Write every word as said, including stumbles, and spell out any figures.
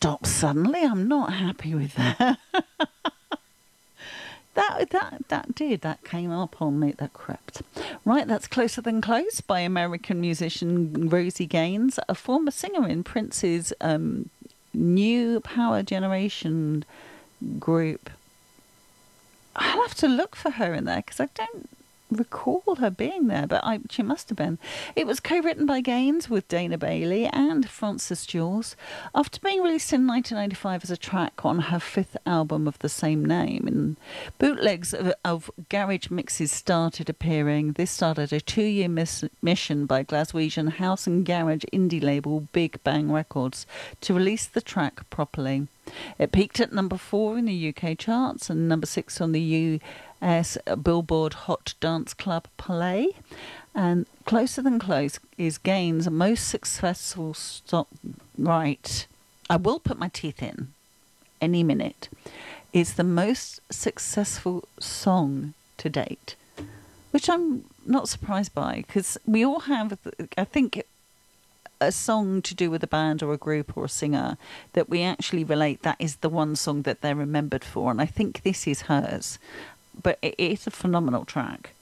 stop suddenly. I'm not happy with that. That that that did that came up on me. That crept. Right, that's Closer Than Close by American musician Rosie Gaines, a former singer in Prince's um, new Power Generation group. I'll have to look for her in there because I don't recall her being there, but I, she must have been. It was co-written by Gaines with Dana Bailey and Francis Jules. After being released in nineteen ninety-five as a track on her fifth album of the same name, and bootlegs of, of garage mixes started appearing. This started a two-year miss, mission by Glaswegian house and garage indie label Big Bang Records to release the track properly. It peaked at number four in the U K charts and number six on the U S Billboard Hot Dance Club Play. And Closer Than Close is Gaines' most successful stop. Right, I will put my teeth in any minute. Is the most successful song to date, which I'm not surprised by because we all have, I think, a song to do with a band or a group or a singer that we actually relate that is the one song that they're remembered for, and I think this is hers. But it is a phenomenal track.